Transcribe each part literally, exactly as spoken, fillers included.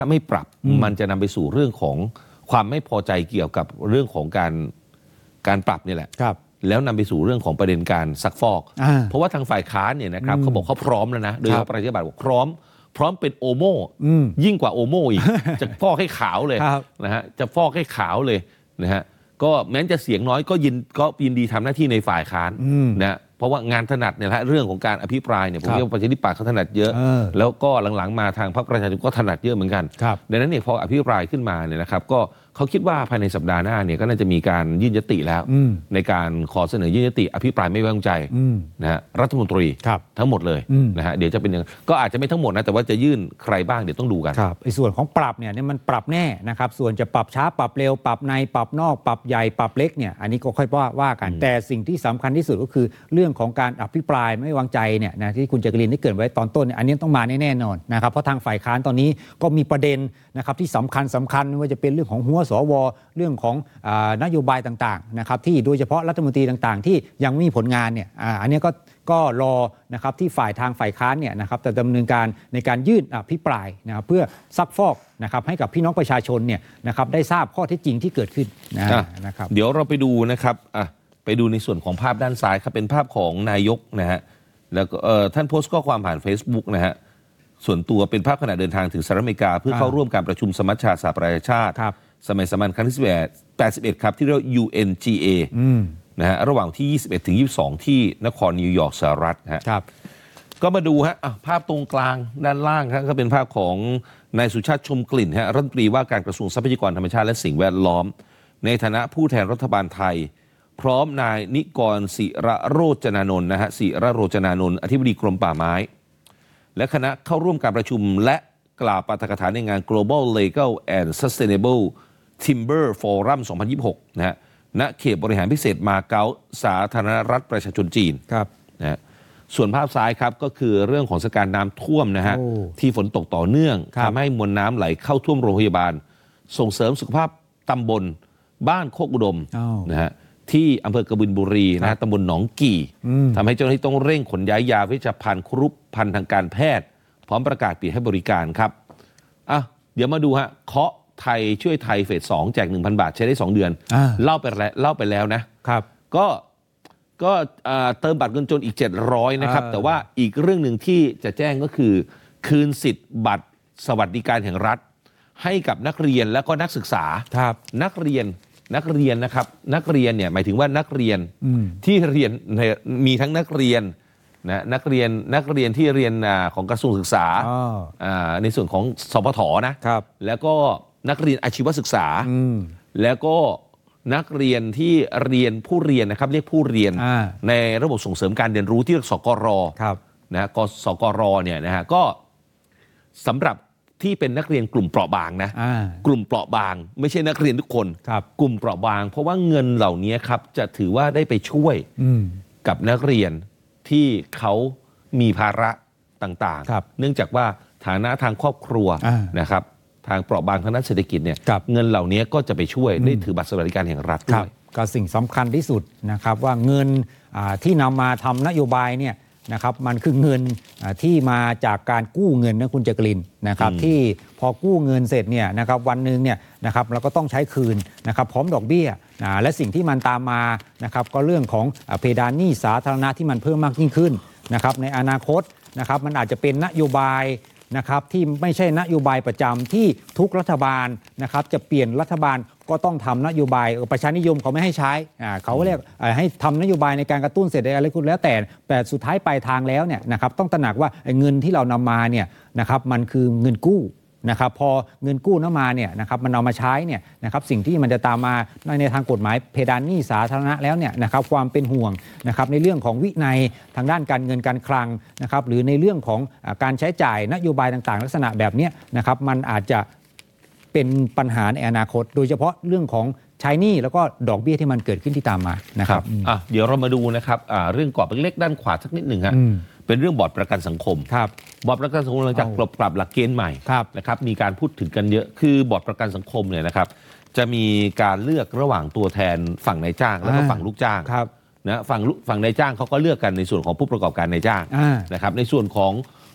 ถ้าไม่ปรับมันจะนำไปสู่เรื่องของความไม่พอใจเกี่ยวกับเรื่องของการการปรับนี่แหละแล้วนำไปสู่เรื่องของประเด็นการซักฟอกเพราะว่าทางฝ่ายค้านเนี่ยนะครับเขาบอกเขาพร้อมแล้วนะโดยเฉพาะประชาธิปัตย์บอกพร้อมพร้อมเป็นโอโม่ยิ่งกว่าโอโม่อีกจะฟอกให้ขาวเลยนะฮะจะฟอกให้ขาวเลยนะฮะก็แม้จะเสียงน้อยก็ยินก็ยินดีทำหน้าที่ในฝ่ายค้านนะเพราะว่างานถนัดเนี่ยแหละเรื่องของการอภิปรายเนี่ยผมเรียกว่าประชาธิปัตย์เขาถนัดเยอะแล้วก็หลังๆมาทางพรรคประชาชนก็ถนัดเยอะเหมือนกันดังนั้นเนี่ยพออภิปรายขึ้นมาเนี่ยนะครับก็เขาคิดว่าภายในสัปดาห์หน้าเนี่ยก็น่าจะมีการยื่นยติแล้วในการขอเสนอยื่นยติอภิปรายไม่ไว้วางใจนะฮะรัฐมนตรีทั้งหมดเลยนะฮะเดี๋ยวจะเป็นก็อาจจะไม่ทั้งหมดนะแต่ว่าจะยื่นใครบ้างเดี๋ยวต้องดูกันไอ้ส่วนของปรับเนี่ยมันปรับแน่นะครับส่วนจะปรับช้าปรับเร็วปรับในปรับนอกปรับใหญ่ปรับเล็กเนี่ยอันนี้ก็ค่อยว่าว่ากันแต่สิ่งที่สำคัญที่สุดก็คือเรื่องของการอภิปรายไม่ไว้วางใจเนี่ยนะที่คุณจักรินได้เกริ่นไว้ตอนต้นเนี่ยอันนี้ต้องมาแน่นอนนะครับเพราะทางฝ่ายค้านตอนนี้ก็มีประเด็นนะครับที่สำคัญสำคัญไม่ว่าจะเป็นเรื่องของหัวสวเรื่องของนโยบายต่างๆนะครับที่โดยเฉพาะรัฐมนตรีต่างๆที่ยังไม่มีผลงานเนี่ยอันนี้ก็ก็รอนะครับที่ฝ่ายทางฝ่ายค้านเนี่ยนะครับจะดำเนินการในการยื่นอภิปรายนะครับเพื่อซักฟอกนะครับให้กับพี่น้องประชาชนเนี่ยนะครับได้ทราบข้อเท็จจริงที่เกิดขึ้นนะครับเดี๋ยวเราไปดูนะครับอ่ะไปดูในส่วนของภาพด้านซ้ายครับเป็นภาพของนายกนะฮะแล้วก็ท่านโพสต์ข้อความผ่าน Facebook นะฮะส่วนตัวเป็นภาพขณะเดินทางถึงสหรัฐอเมริกาเพื่อเข้าร่วมการประชุมสมัชชาสหประชาชาติสมัยสามัญครั้งที่แปดสิบเอ็ดครับที่เรียก ยู เอ็น จี เอ นะฮะระหว่างที่ยี่สิบเอ็ดถึงยี่สิบสองที่นครนิวยอร์กสหรัฐนะฮะก็มาดูฮะภาพตรงกลางด้านล่างครับก็เป็นภาพของนายสุชาติชมกลิ่นฮะรัฐมนตรีว่าการกระทรวงทรัพยากรธรรมชาติและสิ่งแวดล้อมในฐานะผู้แทนรัฐบาลไทยพร้อมนายนิกรศิระโรจนานนท์นะฮะศิระโรจนานนท์อธิบดีกรมป่าไม้และคณะเข้าร่วมการประชุมและกล่าวปาฐกถาในงาน Global Legal and Sustainable Timber Forum สองพันยี่สิบหกนะฮะณเขตบริหารพิเศษมาเก๊าสาธารณรัฐประชาชนจีนนะฮะส่วนภาพซ้ายครับก็คือเรื่องของสถานการณ์น้ำท่วมนะฮะที่ฝนตกต่อเนื่องทำให้มวลน้ำไหลเข้าท่วมโรงพยาบาลส่งเสริมสุขภาพตำบลบ้านโคกอุดมนะฮะที่อำเภอกบินบุรีนะตำบลหนองกี่ทำให้เจ้าหน้าที่ต้องเร่งขนย้ายยาเวชภัณฑ์ครุภัณฑ์ทางการแพทย์พร้อมประกาศปิดให้บริการครับอ่ะเดี๋ยวมาดูฮะเคาะไทยช่วยไทยเฟสสองแจก หนึ่งพัน บาทใช้ได้สองเดือนเล่าไปแล้วเล่าไปแล้วนะครับก็ก็เติมบัตรเงินจนอีกเจ็ดร้อยนะครับแต่ว่าอีกเรื่องหนึ่งที่จะแจ้งก็คือคืนสิทธิ์บัตรสวัสดิการแห่งรัฐให้กับนักเรียนและก็นักศึกษานักเรียนนักเรียนนะครับนักเรียนเนี่ยหมายถึงว่านักเรียนที่เรียนมีทั้งนักเรียนนะนักเรียนนักเรียนที่เรียนของกระทรวงศึกษาในส่วนของสปทนะแล้วก็นักเรียนอาชีวศึกษาแล้วก็นักเรียนที่เรียนผู้เรียนนะครับเรียกผู้เรียนในระบบส่งเสริมการเรียนรู้ที่เรียกสกรนะกสกรเนี่ยนะฮะก็สำหรับที่เป็นนักเรียนกลุ่มเปราะบางนะกลุ่มเปราะบางไม่ใช่นักเรียนทุกคนกลุ่มเปราะบางเพราะว่าเงินเหล่านี้ครับจะถือว่าได้ไปช่วยกับนักเรียนที่เขามีภาระต่างๆเนื่องจากว่าฐานะทางครอบครัวนะครับทางเปราะบางทางด้านเศรษฐกิจเนี่ยเงินเหล่านี้ก็จะไปช่วยได้ถือบัตรสวัสดิการแห่งรัฐด้วยก็สิ่งสำคัญที่สุดนะครับว่าเงินที่นำมาทำนโยบายเนี่ยนะครับมันคือเงินที่มาจากการกู้เงินนะคุณจักรินนะครับที่พอกู้เงินเสร็จเนี่ยนะครับวันหนึ่งเนี่ยนะครับเราก็ต้องใช้คืนนะครับพร้อมดอกเบี้ยและสิ่งที่มันตามมานะครับก็เรื่องของเพดานหนี้สาธารณะที่มันเพิ่มมากยิ่งขึ้นนะครับในอนาคตนะครับมันอาจจะเป็นนโยบายนะครับที่ไม่ใช่นโยบายประจำที่ทุกรัฐบาลนะครับจะเปลี่ยนรัฐบาลก็ต้องทำนโยบายประชานิยมเขาไม่ให้ใช้เขาเรียกให้ทำนโยบายในการกระตุ้นเศรษฐกิจอะไรก็แล้วแต่แต่สุดท้ายปลายทางแล้วเนี่ยนะครับต้องตระหนักว่าเงินที่เรานำมาเนี่ยนะครับมันคือเงินกู้นะครับพอเงินกู้นั้นมาเนี่ยนะครับมันเอามาใช้เนี่ยนะครับสิ่งที่มันจะตามมาในทางกฎหมายเพดานหนี้สาธารณะแล้วเนี่ยนะครับความเป็นห่วงนะครับในเรื่องของวินัยทางด้านการเงินการคลังนะครับหรือในเรื่องของการใช้จ่ายนโยบายต่างๆลักษณะแบบนี้นะครับมันอาจจะเป็นปัญหาในอนาคตโดยเฉพาะเรื่องของใช้หนี้แล้วก็ดอกเบี้ยที่มันเกิดขึ้นที่ตามมานะครับอ่ะเดี๋ยวเรามาดูนะครับเรื่องกรอบเล็กๆด้านขวาสักนิดหนึ่งฮะเป็นเรื่องบอร์ดประกันสังคมบอร์ดประกันสังคมหลังจากปรับปรับหลักเกณฑ์ใหม่นะครับมีการพูดถึงกันเยอะคือบอร์ดประกันสังคมเนี่ยนะครับจะมีการเลือกระหว่างตัวแทนฝั่งนายจ้างแล้วก็ฝั่งลูกจ้างนะฝั่งฝั่งนายจ้างเขาก็เลือกกันในส่วนของผู้ประกอบการนายจ้างนะครับในส่วนของ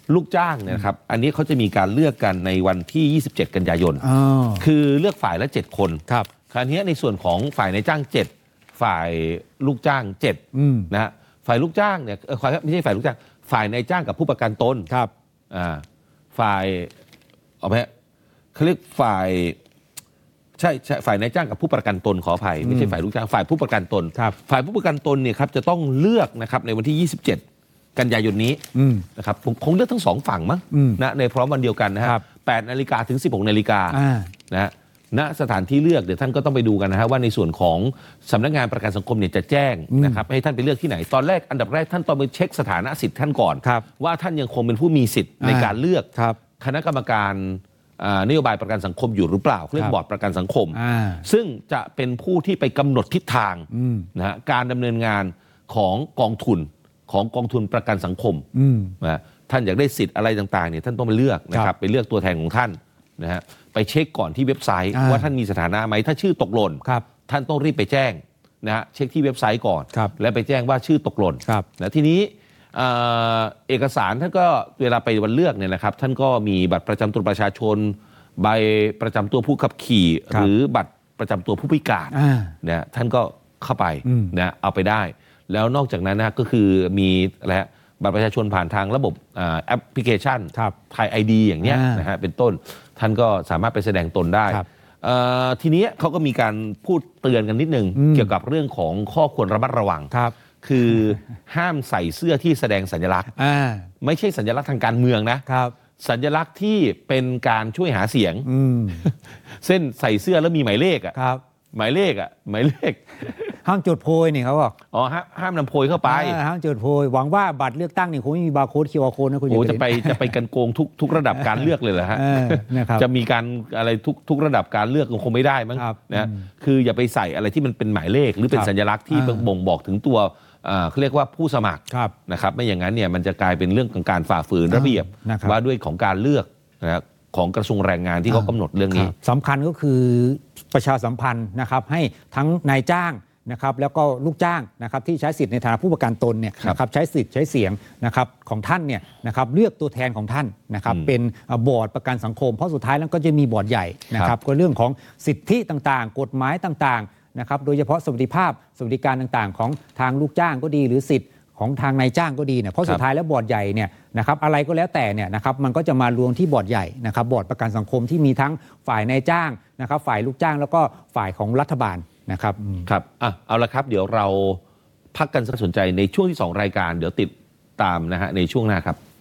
ลูกจ้างเนี่ยนะครับอันนี้เขาจะมีการเลือกกันในวันที่ยี่สิบเจ็ดกันยายนอ๋อคือเลือกฝ่ายละเจ็ดคนครับคราวนี้ในส่วนของฝ่ายนายจ้างเจ็ดฝ่ายลูกจ้างเจ็ดอืมนะฮะฝ่ายลูกจ้างเนี่ยเออไม่ใช่ฝ่ายลูกจ้างฝ่ายนายจ้างกับผู้ประกันตนครับอ่าฝ่ายเอาไหมฮะเขาเรียกฝ่ายใช่ใช่ฝ่ายนายจ้างกับผู้ประกันตนขออภัยไม่ใช่ฝ่ายลูกจ้างฝ่ายผู้ประกันตนครับฝ่ายผู้ประกันตนเนี่ยครับจะต้องเลือกนะครับในวันที่ยี่สิบเจ็ดกันยายนนี้อืมนะครับผมคงเลือกทั้งสองฝั่งมั้งอืมนะในพร้อมวันเดียวกันนะฮะครับแปดนาฬิกาถึงสิบหกนาฬิกาอ่านะฮะณสถานที่เลือกเดี๋ยวท่านก็ต้องไปดูกันนะฮะว่าในส่วนของสำนักงานประกันสังคมเนี่ยจะแจ้งอืมนะครับให้ท่านไปเลือกที่ไหนตอนแรกอันดับแรกท่านต้องไปเช็คสถานะสิทธิ์ท่านก่อนครับว่าท่านยังคงเป็นผู้มีสิทธิ์ในอ่าการเลือกครับคณะกรรมการอ่านโยบายประกันสังคมอยู่หรือเปล่าเรียครักบบอร์ดประกันสังคมอ่าซึ่งจะเป็นผู้ที่ไปกำหนดทิศทางอืมนะฮะการดำเนินงานของกองทุนของกองทุนประกันสังคมอืมนะท่านอยากได้สิทธิ์อะไรต่างๆเนี่ยท่านต้องไปเลือกนะคครัรับบ ไปเลือกตัวแทนของท่านนะฮะไปเช็คก่อนที่เว็บไซต์อ่าว่าท่านมีสถานะไหมถ้าชื่อตกหล่นครับท่านต้องรีบไปแจ้งนะฮะเช็คที่เว็บไซต์ก่อนครับและไปแจ้งว่าชื่อตกหล่นครับนะทีนี้เอ่อเอกสารท่านก็เวลาไปวันเลือกเนี่ยนะครับท่านก็มีบัตรประจำตัวประชาชน ใบประจำตัวผู้ขับขี่ครับหรือบัตรประจำตัวผู้พิการอ่านะท่านก็เข้าไปอืมนะเอาไปได้ แล้วนอกจากนั้นนะก็คือมีอะไรฮะบัตรประชาชนผ่านทางระบบอ่าแอปพลิเคชันครับไทยไอดีอย่างเนี้ยอ่านนะฮะเป็นต้นท่านก็สามารถไปแสดงตนได้ครับเอ่อทีนี้เขาก็มีการพูดเตือนกันนิดนึงอืมเกี่ยวกับเรื่องของข้อควรระมัดระวังครับคือห้ามใส่เสื้อที่แสดงสัญลักษณ์อ่าไม่ใช่สัญลักษณ์ทางการเมืองนะครับ สัญลักษณ์ที่เป็นการช่วยหาเสียงอืมเส้นใส่เสื้อแล้วมีหมายเลขอะครับหมายเลขอะหมายเลขห้ามจุดโพยนี่เขาบอกอ๋อห้ามห้ามนำโพยเข้าไปอ่าห้ามจุดโพยหวังว่าบัตรเลือกตั้งนี่คงไม่มีบาร์โค้ด คิว อาร์ โค้ดนะคุณโอ้เจจะริญไปจะไปกันโกงทุกทุกระดับการเลือกเลยเหรอฮะเออนะครับจะมีการอะไรทุกทุกระดับการเลือกคงไม่ได้มั้งครับนะอืมคืออย่าไปใส่อะไรที่มันเป็นหมายเลข หรือเป็นครับสัญลักษณ์ที่อ่าบ่งบอกถึงตัวเอ่อเขาเรียกว่าผู้สมัครครับนะครับไม่อย่างนั้นเนี่ยมันจะกลายเป็นเรื่องของการฝ่าฝืนระเบียบนะครับว่าด้วยของการเลือกนะของกระทรวงแรงงานที่เขากำหนดเรื่องนี้ครับสำคัญก็คือประชาสัมพันธ์นะครับให้ทั้งนายจ้างนะครับแล้วก็ลูกจ้างนะครับที่ใช้สิทธิ์ในฐานะผู้ประกันตนเนี่ยครับนะครับใช้สิทธิ์ใช้เสียงนะครับของท่านเนี่ยนะครับเลือกตัวแทนของท่านนะครับอืมเป็นบอร์ดประกันสังคม เพราะสุดท้ายแล้วก็จะมีบอร์ดใหญ่นะครับก็เรื่องของสิทธิต่างๆ กฎหมายต่างๆนะครับโดยเฉพาะสวัสดิภาพสวัสดิการต่างๆ ของทางลูกจ้างก็ดีหรือสิทธิ์ของทางนายจ้างก็ดีเนี่ยเพราะสุดท้ายแล้วบอร์ดใหญ่เนี่ยนะครับอะไรก็แล้วแต่เนี่ยนะครับมันก็จะมารวมที่บอร์ดใหญ่นะครับบอร์ดประกันสังคมที่มีทั้งฝ่ายนายจ้างนะครับฝ่ายลูกจ้างแล้วก็ฝ่ายของรัฐบาลนะครับอืมครับอ่ะเอาละครับ เดี๋ยวเราพักกันสักสนใจในช่วงที่สองรายการ เดี๋ยวติดตามนะฮะในช่วงหน้าครับ